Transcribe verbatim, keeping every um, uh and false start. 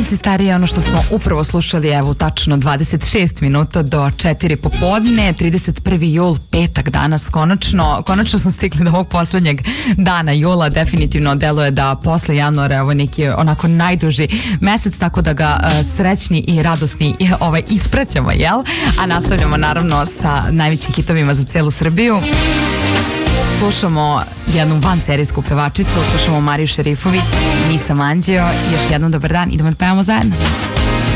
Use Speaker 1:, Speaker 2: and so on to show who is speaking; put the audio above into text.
Speaker 1: Planici starije, ono što smo upravo slušali, evo tačno dvadeset šest minuta do četiri popodne, trideset prvi jul, petak danas, konačno, konačno smo stigli do ovog poslednjeg dana jula, definitivno deluje da posle januara ovo neki onako najduži mesec, tako da ga uh, srećni i radosni ovaj, ispraćamo, jel? A nastavljamo naravno sa najvećim hitovima za celu Srbiju. Slušamo jednu vanserijsku pevačicu, slušamo Mariju Šerifović, Nisam Anđeo. Još jednom dobar dan, idemo da pevamo zajedno.